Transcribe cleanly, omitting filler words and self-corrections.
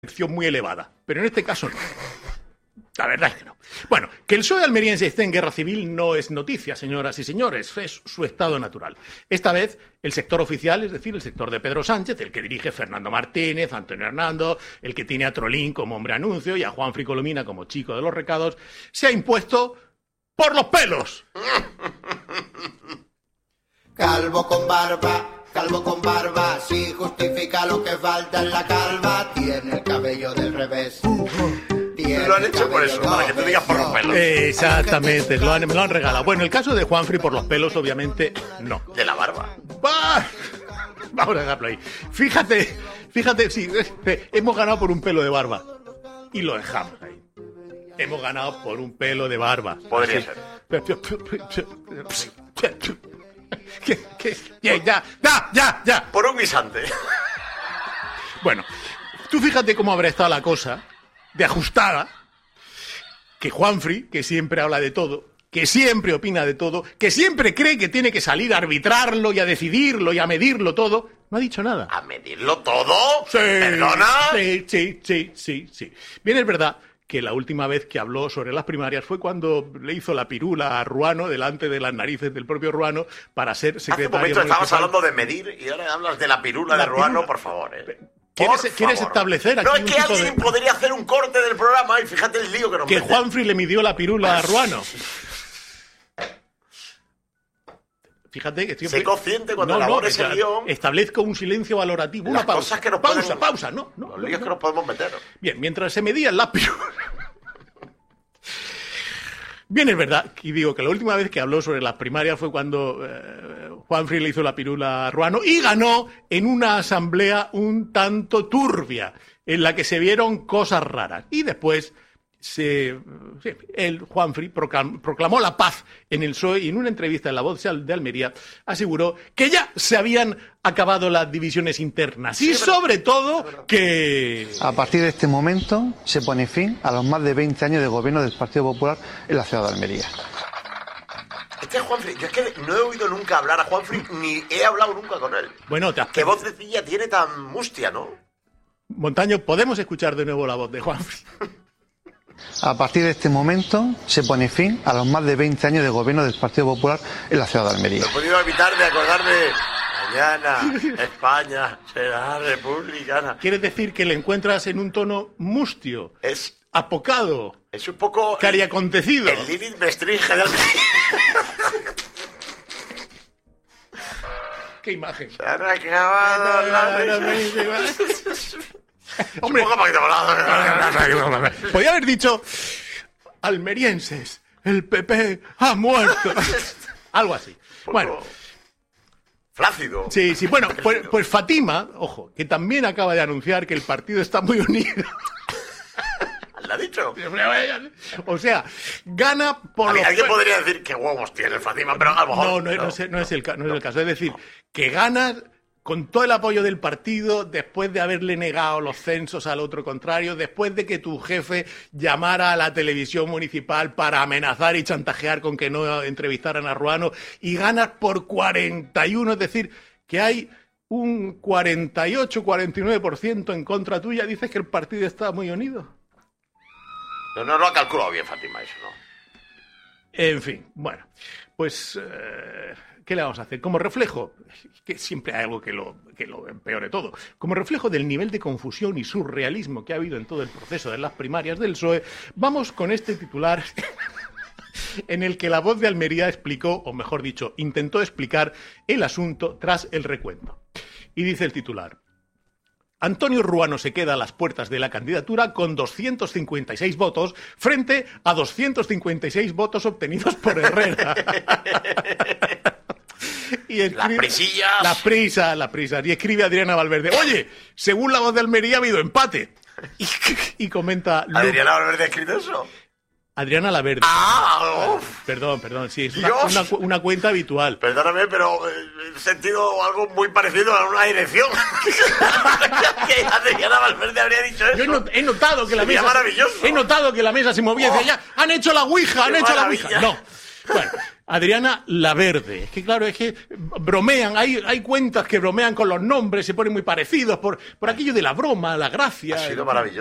muy elevada, pero en este caso no. La verdad es que no. Bueno, que el PSOE almeriense esté en guerra civil no es noticia, señoras y señores, es su estado natural. Esta vez, el sector oficial, es decir, el sector de Pedro Sánchez, el que dirige Fernando Martínez, Antonio Hernando, el que tiene a Trolín como hombre anuncio y a Juanfri Colomina como chico de los recados, se ha impuesto por los pelos. Calvo con barba, sí justifica lo que falta en la calva, tiene el cabello del revés. Lo han hecho por eso, para que te digas por los pelos. Exactamente, me lo han regalado. Bueno, el caso de Juanfri por los pelos, obviamente, no. De la barba. Vamos a dejarlo ahí. Fíjate, sí, hemos ganado por un pelo de barba. Y lo dejamos ahí. Hemos ganado por un pelo de barba. Podría ser. Ya. Por un guisante. Bueno, tú fíjate cómo habrá estado la cosa de ajustada, que Juanfri, que siempre habla de todo, que siempre opina de todo, que siempre cree que tiene que salir a arbitrarlo y a decidirlo y a medirlo todo, no ha dicho nada. ¿A medirlo todo? Sí. ¿Perdona? Sí. Bien, es verdad que la última vez que habló sobre las primarias fue cuando le hizo la pirula a Ruano delante de las narices del propio Ruano para ser secretario municipal. Hace un momento estabas hablando de medir y ahora hablas de la pirula de Ruano, por favor. ¿Quieres establecer aquí no, es que alguien podría hacer un corte del programa y fíjate el lío que nos mete. Juanfri le midió la pirula a Ruano. Fíjate que sé consciente cuando elabores el guión. Establezco un silencio valorativo, una pausa. Que nos pausa. Los líos que nos podemos meter. Bien, mientras se medía la pirula. Bien, es verdad, y digo que la última vez que habló sobre las primarias fue cuando Juanfri le hizo la pirula a Ruano y ganó en una asamblea un tanto turbia, en la que se vieron cosas raras. Y después Juanfri proclamó la paz en el PSOE y en una entrevista en La Voz de Almería aseguró que ya se habían acabado las divisiones internas y sobre todo que... A partir de este momento se pone fin a los más de 20 años de gobierno del Partido Popular en la ciudad de Almería. Juanfri, yo es que no he oído nunca hablar a Juanfri ni he hablado nunca con él. Bueno, ¿qué vocecilla tiene tan mustia, no? Montaño, ¿podemos escuchar de nuevo la voz de Juanfri? A partir de este momento se pone fin a los más de 20 años de gobierno del Partido Popular en la ciudad de Almería. No he podido evitar de acordarme, mañana España será republicana. ¿Quieres decir que le encuentras en un tono mustio? Es apocado. Es un poco... cariacontecido. El Lilith me estringe de Almería. ¡Qué imagen! Se han acabado las... Hombre, podía haber dicho almerienses, el PP ha muerto. Algo así. Bueno. Flácido. Sí, bueno, pues Fátima, ojo, que también acaba de anunciar que el partido está muy unido. ¿Lo ha dicho? O sea, gana por los... Alguien podría decir que huevos tiene el Fátima, pero a lo mejor... No es el caso. Es decir, que ganas con todo el apoyo del partido, después de haberle negado los censos al otro contrario, después de que tu jefe llamara a la televisión municipal para amenazar y chantajear con que no entrevistaran a Ruano, y ganas por 41, es decir, que hay un 48-49% en contra tuya, dices que el partido está muy unido. No lo ha calculado bien Fátima, eso no. En fin, bueno, pues... ¿qué le vamos a hacer? Como reflejo, que siempre hay algo que lo empeore todo, como reflejo del nivel de confusión y surrealismo que ha habido en todo el proceso de las primarias del PSOE, vamos con este titular en el que La Voz de Almería explicó, o mejor dicho, intentó explicar el asunto tras el recuento. Y dice el titular: Antonio Ruano se queda a las puertas de la candidatura con 256 votos frente a 256 votos obtenidos por Herrera. Y escribe, la prisa. Y escribe Adriana Valverde: oye, según La Voz de Almería ha habido empate. Y comenta... ¿Adriana Valverde ha escrito eso? Adriana Laverde. Perdón, sí, es una cuenta habitual. Perdóname, pero he sentido algo muy parecido a una dirección. Que Adriana Valverde habría dicho eso. Yo he notado que la mesa... maravilloso. He notado que la mesa se movía y decía, ya, han hecho la ouija. No. Bueno, Adriana Laverde. Es que claro, es que bromean, hay cuentas que bromean con los nombres, se ponen muy parecidos por aquello de la broma, la gracia. Ha sido maravilloso.